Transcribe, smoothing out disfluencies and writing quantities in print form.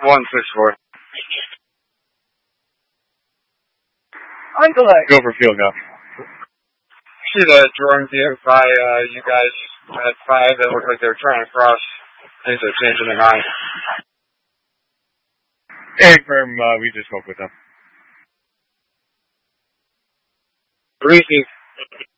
164. Go for field goal. See the drone view by you guys at 5 that looked like they were trying to cross. I think they're changing their mind. Hey, firm, we just spoke with them. Reese.